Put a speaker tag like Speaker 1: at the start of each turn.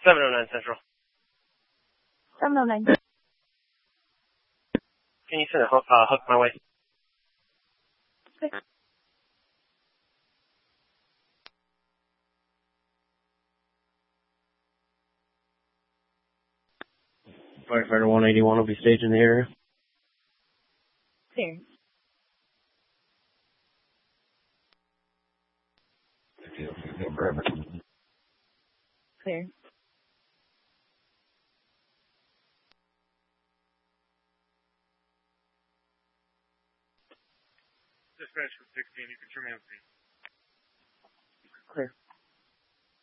Speaker 1: 709 Central.
Speaker 2: 709.
Speaker 1: Can you send a hook my way?
Speaker 2: Okay.
Speaker 1: Firefighter 181 will be staged in the area.
Speaker 2: Clear. Clear.
Speaker 1: Dispatch from 16, you can turn me on scene.
Speaker 2: Clear.